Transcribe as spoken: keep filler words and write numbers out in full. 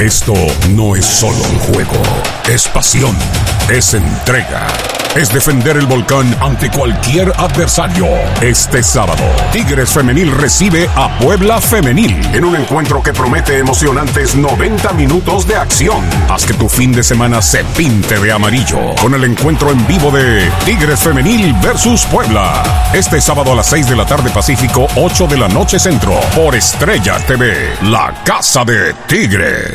Esto no es solo un juego, es pasión, es entrega, es defender el volcán ante cualquier adversario. Este sábado, Tigres Femenil recibe a Puebla Femenil en un encuentro que promete emocionantes noventa minutos de acción. Haz que tu fin de semana se pinte de amarillo con el encuentro en vivo de Tigres Femenil versus Puebla. Este sábado a las seis de la tarde Pacífico, ocho de la noche Centro, por Estrella T V, la casa de Tigres.